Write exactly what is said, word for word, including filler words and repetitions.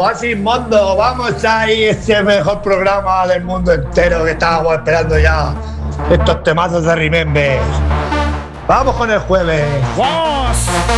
Oasis Mondo, vamos ahí, ese mejor programa del mundo entero que estábamos esperando ya. Estos temazos de Remember. Vamos con el jueves. ¡Vamos!